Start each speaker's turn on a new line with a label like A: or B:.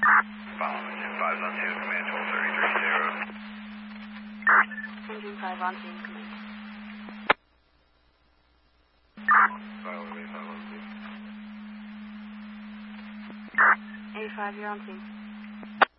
A: Engine 5's on 2, command 12330.
B: Engine 5 on 2, command.
A: File remain 5 on 2.
B: 85, you're on 2.